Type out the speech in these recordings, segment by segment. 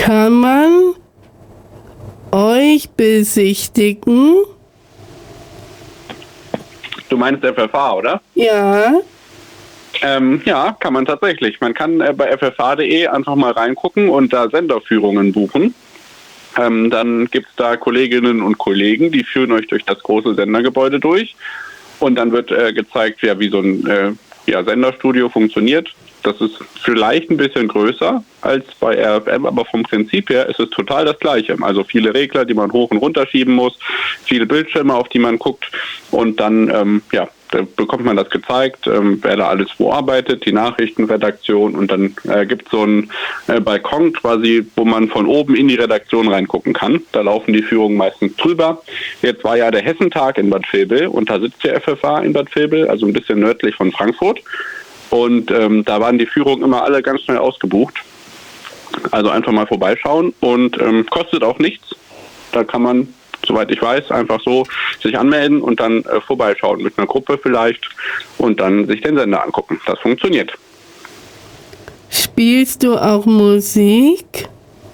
Kann man euch besichtigen? Du meinst FFH, oder? Ja. Ja, kann man tatsächlich. Man kann bei ffh.de einfach mal reingucken und da Senderführungen buchen. Dann gibt es da Kolleginnen und Kollegen, die führen euch durch das große Sendergebäude durch. Und dann wird gezeigt, ja, wie so ein Senderstudio funktioniert. Das ist vielleicht ein bisschen größer als bei RFM, aber vom Prinzip her ist es total das Gleiche. Also viele Regler, die man hoch und runter schieben muss, viele Bildschirme, auf die man guckt und dann da bekommt man das gezeigt, wer da alles wo arbeitet, die Nachrichtenredaktion und dann gibt es so einen Balkon quasi, wo man von oben in die Redaktion reingucken kann. Da laufen die Führungen meistens drüber. Jetzt war ja der Hessentag in Bad Vilbel und da sitzt der FFH in Bad Vilbel, also ein bisschen nördlich von Frankfurt. Und da waren die Führungen immer alle ganz schnell ausgebucht. Also einfach mal vorbeischauen und kostet auch nichts. Da kann man, soweit ich weiß, einfach so sich anmelden und dann vorbeischauen mit einer Gruppe vielleicht und dann sich den Sender angucken. Das funktioniert. Spielst du auch Musik?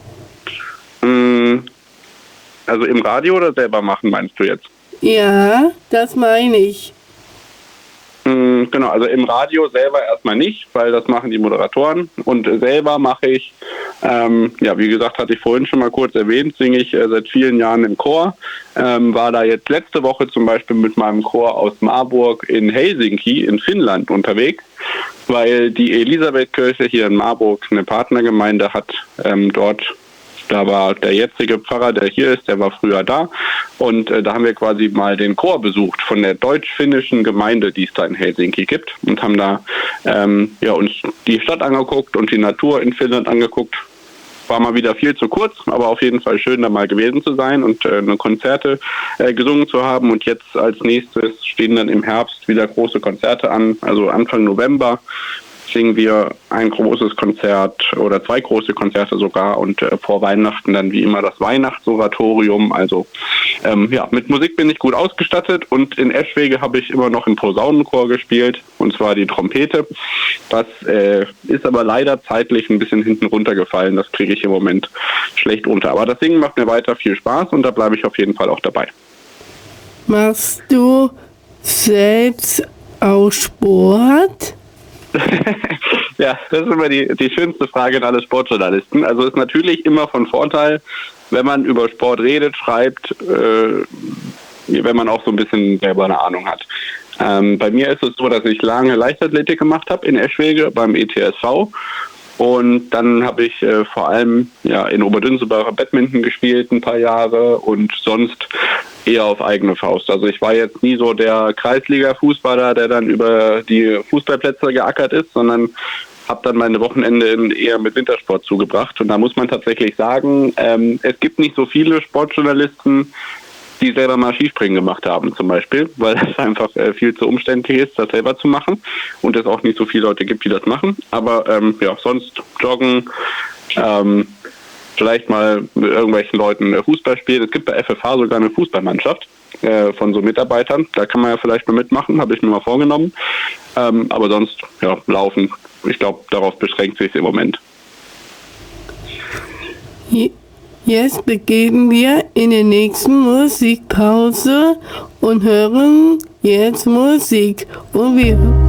Also im Radio oder selber machen, meinst du jetzt? Ja, das meine ich. Genau, also im Radio selber erstmal nicht, weil das machen die Moderatoren und selber mache ich, wie gesagt, hatte ich vorhin schon mal kurz erwähnt, singe ich seit vielen Jahren im Chor, war da jetzt letzte Woche zum Beispiel mit meinem Chor aus Marburg in Helsinki in Finnland unterwegs, weil die Elisabethkirche hier in Marburg eine Partnergemeinde hat, da war der jetzige Pfarrer, der hier ist, der war früher da. Und da haben wir quasi mal den Chor besucht von der deutsch-finnischen Gemeinde, die es da in Helsinki gibt. Und haben da uns die Stadt angeguckt und die Natur in Finnland angeguckt. War mal wieder viel zu kurz, aber auf jeden Fall schön, da mal gewesen zu sein und eine Konzerte gesungen zu haben. Und jetzt als nächstes stehen dann im Herbst wieder große Konzerte an, also Anfang November. Singen wir ein großes Konzert oder 2 große Konzerte sogar und vor Weihnachten dann wie immer das Weihnachtsoratorium. Also mit Musik bin ich gut ausgestattet und in Eschwege habe ich immer noch im Posaunenchor gespielt und zwar die Trompete. Das ist aber leider zeitlich ein bisschen hinten runtergefallen. Das kriege ich im Moment schlecht unter. Aber das Singen macht mir weiter viel Spaß und da bleibe ich auf jeden Fall auch dabei. Machst du selbst auch Sport? Ja, das ist immer die schönste Frage an alle Sportjournalisten. Also ist natürlich immer von Vorteil, wenn man über Sport redet, schreibt, wenn man auch so ein bisschen selber eine Ahnung hat. Bei mir ist es so, dass ich lange Leichtathletik gemacht habe in Eschwege beim ETSV. Und dann habe ich vor allem in Oberdünssebacher Badminton gespielt ein paar Jahre und sonst eher auf eigene Faust. Also ich war jetzt nie so der Kreisliga-Fußballer, der dann über die Fußballplätze geackert ist, sondern habe dann meine Wochenende eher mit Wintersport zugebracht. Und da muss man tatsächlich sagen, es gibt nicht so viele Sportjournalisten, die selber mal Skispringen gemacht haben zum Beispiel, weil es einfach viel zu umständlich ist, das selber zu machen und es auch nicht so viele Leute gibt, die das machen. Aber sonst joggen, vielleicht mal mit irgendwelchen Leuten Fußball spielen. Es gibt bei FFH sogar eine Fußballmannschaft von so Mitarbeitern. Da kann man ja vielleicht mal mitmachen, habe ich mir mal vorgenommen. Aber sonst, laufen. Ich glaube, darauf beschränkt sich im Moment. Jetzt begeben wir in die nächste Musikpause und hören jetzt Musik. Und wir